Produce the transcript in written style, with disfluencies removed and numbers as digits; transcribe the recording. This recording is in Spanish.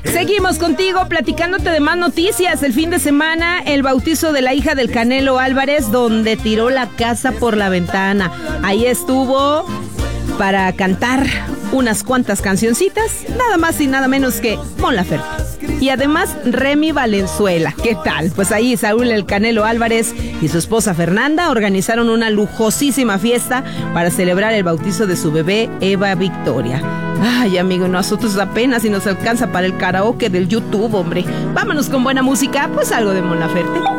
Seguimos contigo platicándote de más noticias. El fin de semana, el bautizo de la hija del Canelo Álvarez, donde tiró la casa por la ventana. Ahí estuvo para cantar unas cuantas cancioncitas, nada más y nada menos que Mon Laferte. Y además Remy Valenzuela. ¿Qué tal? Pues ahí Saúl el Canelo Álvarez y su esposa Fernanda organizaron una lujosísima fiesta para celebrar el bautizo de su bebé Eva Victoria. Ay, amigo, nosotros apenas si nos alcanza para el karaoke del YouTube, hombre. Vámonos con buena música, pues algo de Mon Laferte.